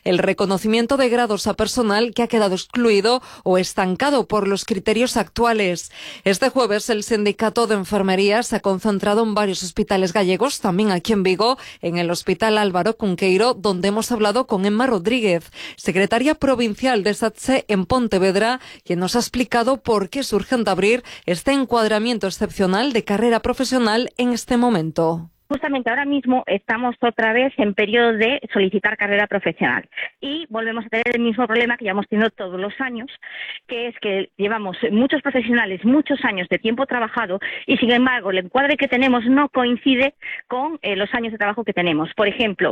el reconocimiento de grados a personal que ha quedado excluido o estancado por los criterios actuales. Este jueves el sindicato de enfermería se ha concentrado en varios hospitales gallegos, también aquí en Vigo, en el Hospital Álvaro Cunqueiro, donde hemos hablado con Emma Rodríguez, secretaria provincial de SATSE en Pontevedra, quien nos ha explicado por qué es urgente abrir este encuadramiento excepcional de carrera profesional en este momento. Justamente ahora mismo estamos otra vez en periodo de solicitar carrera profesional y volvemos a tener el mismo problema que llevamos teniendo todos los años, que es que llevamos muchos profesionales, muchos años de tiempo trabajado y sin embargo el encuadre que tenemos no coincide con los años de trabajo que tenemos. Por ejemplo,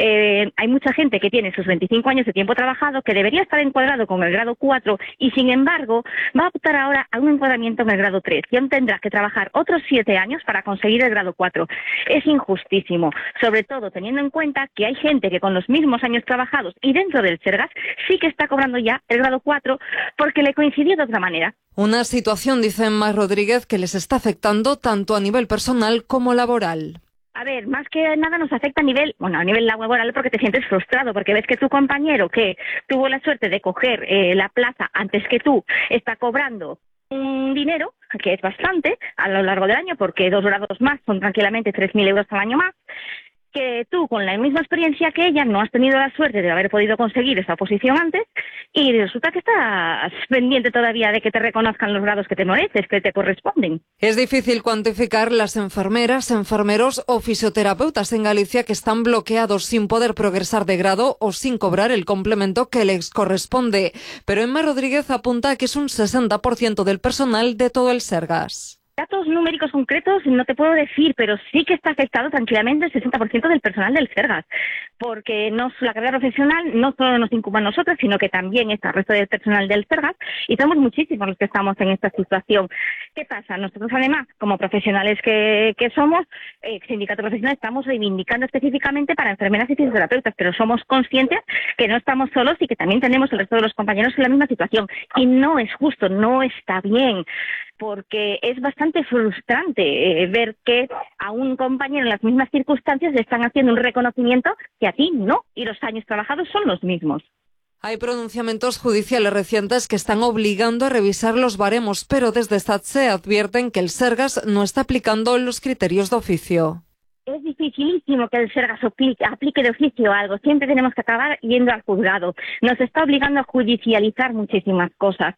hay mucha gente que tiene sus 25 años de tiempo trabajado que debería estar encuadrado con el grado 4 y sin embargo va a optar ahora a un encuadramiento en el grado 3 y aún tendrá que trabajar otros 7 años para conseguir el grado 4. Es injustísimo, sobre todo teniendo en cuenta que hay gente que con los mismos años trabajados y dentro del Sergas sí que está cobrando ya el grado 4 porque le coincidió de otra manera. Una situación, dice Emma Rodríguez, que les está afectando tanto a nivel personal como laboral. A ver, más que nada nos afecta a nivel laboral porque te sientes frustrado, porque ves que tu compañero que tuvo la suerte de coger la plaza antes que tú está cobrando un dinero, que es bastante a lo largo del año, porque 2 grados más son tranquilamente 3.000 euros al año más, que tú con la misma experiencia que ella no has tenido la suerte de haber podido conseguir esa posición antes y resulta que estás pendiente todavía de que te reconozcan los grados que te mereces, que te corresponden. Es difícil cuantificar las enfermeras, enfermeros o fisioterapeutas en Galicia que están bloqueados sin poder progresar de grado o sin cobrar el complemento que les corresponde, pero Emma Rodríguez apunta que es un 60% del personal de todo el Sergas. Datos numéricos concretos no te puedo decir, pero sí que está afectado tranquilamente el 60% del personal del Sergas, porque la carrera profesional no solo nos incumbe a nosotros, sino que también está el resto del personal del Sergas y somos muchísimos los que estamos en esta situación. ¿Qué pasa? Nosotros además, como profesionales que somos, sindicato profesional, estamos reivindicando específicamente para enfermeras y fisioterapeutas, pero somos conscientes que no estamos solos y que también tenemos el resto de los compañeros en la misma situación y no es justo, no está bien, porque es bastante frustrante ver que a un compañero en las mismas circunstancias le están haciendo un reconocimiento que a ti no, y los años trabajados son los mismos. Hay pronunciamientos judiciales recientes que están obligando a revisar los baremos, pero desde SATSE advierten que el Sergas no está aplicando los criterios de oficio. Es dificilísimo que el Sergas aplique de oficio algo. Siempre tenemos que acabar yendo al juzgado. Nos está obligando a judicializar muchísimas cosas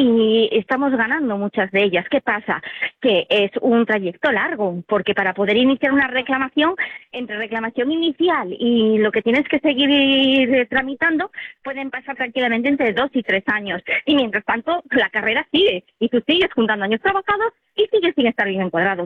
y estamos ganando muchas de ellas. ¿Qué pasa? Que es un trayecto largo, porque para poder iniciar una reclamación, entre reclamación inicial y lo que tienes que seguir tramitando, pueden pasar tranquilamente entre 2 y 3 años. Y mientras tanto, la carrera sigue y tú sigues juntando años trabajados y sigues sin estar bien encuadrado.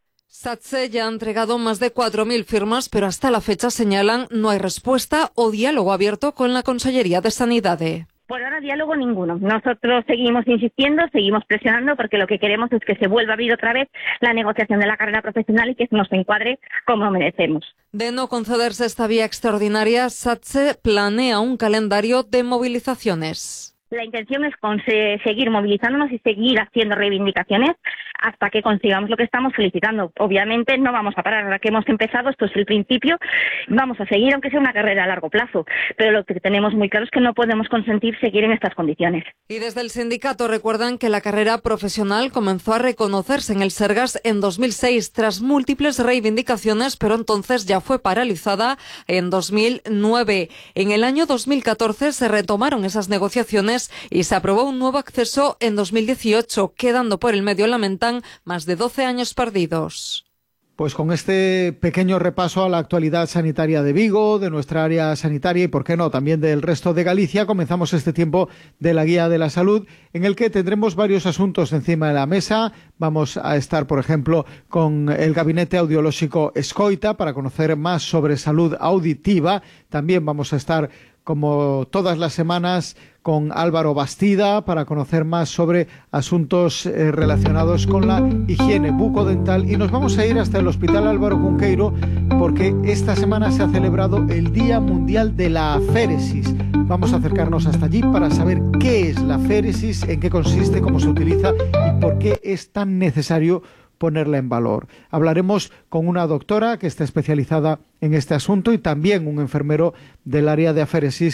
SATSE ya ha entregado más de 4.000 firmas, pero hasta la fecha señalan no hay respuesta o diálogo abierto con la Consellería de Sanidad. Por ahora diálogo ninguno. Nosotros seguimos insistiendo, seguimos presionando porque lo que queremos es que se vuelva a abrir otra vez la negociación de la carrera profesional y que nos encuadre como merecemos. De no concederse esta vía extraordinaria, SATSE planea un calendario de movilizaciones. La intención es seguir movilizándonos y seguir haciendo reivindicaciones hasta que consigamos lo que estamos solicitando. Obviamente no vamos a parar, ahora que hemos empezado, esto es el principio, vamos a seguir aunque sea una carrera a largo plazo, pero lo que tenemos muy claro es que no podemos consentir seguir en estas condiciones. Y desde el sindicato recuerdan que la carrera profesional comenzó a reconocerse en el Sergas en 2006 tras múltiples reivindicaciones, pero entonces ya fue paralizada en 2009. En el año 2014 se retomaron esas negociaciones y se aprobó un nuevo acceso en 2018, quedando por el medio, lamentan, más de 12 años perdidos. Pues con este pequeño repaso a la actualidad sanitaria de Vigo, de nuestra área sanitaria y, por qué no, también del resto de Galicia, comenzamos este tiempo de la Guía de la Salud, en el que tendremos varios asuntos encima de la mesa. Vamos a estar, por ejemplo, con el Gabinete Audiolóxico Escoita para conocer más sobre salud auditiva. También vamos a estar, como todas las semanas, con Álvaro Bastida para conocer más sobre asuntos relacionados con la higiene bucodental, y nos vamos a ir hasta el Hospital Álvaro Cunqueiro porque esta semana se ha celebrado el Día Mundial de la Aféresis. Vamos a acercarnos hasta allí para saber qué es la aféresis, en qué consiste, cómo se utiliza y por qué es tan necesario ponerla en valor. Hablaremos con una doctora que está especializada en este asunto y también un enfermero del área de aféresis